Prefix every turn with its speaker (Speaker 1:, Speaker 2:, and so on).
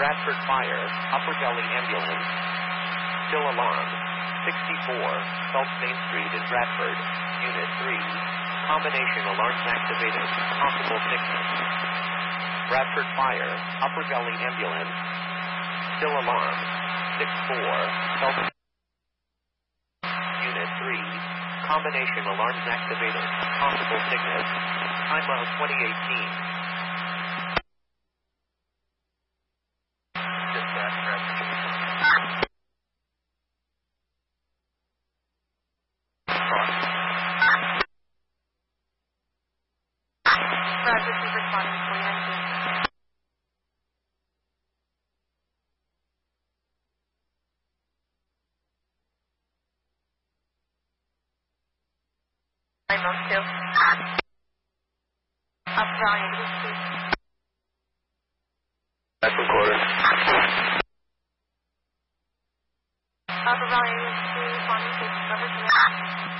Speaker 1: Bradford Fire, Upper Gully Ambulance. Still alarm. 64, South Main Street in Bradford. Unit 3. Combination alarms activated. Possible sickness. Bradford Fire, Upper Gully Ambulance. Still alarm. 64, South Unit 3. Combination alarms activated. Possible sickness. Time of 2018.
Speaker 2: Roger, please respond to 2019. Line 2. Up volume, please.
Speaker 1: That's recorded.
Speaker 2: Upper volume 2, responding to number 2.